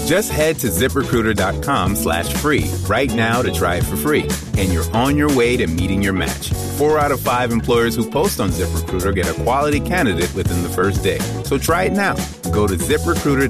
Just head to ZipRecruiter.com/free right now to try it for free. And you're on your way to meeting your match. 4 out of 5 employers who post on ZipRecruiter get a quality candidate within the first day. So try it now. Go to ZipRecruiter.